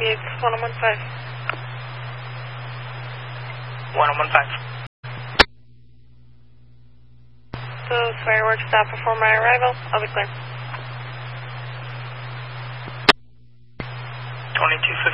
PX 1015. 1015. Those fireworks stop before my arrival. I'll be clear. 2215.